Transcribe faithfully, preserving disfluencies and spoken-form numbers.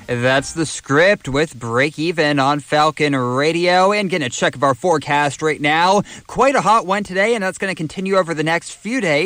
That's The Script with Break Even on Falcon Radio. And getting a check of our forecast right now. Quite a hot one today, and that's going to continue over the next few days.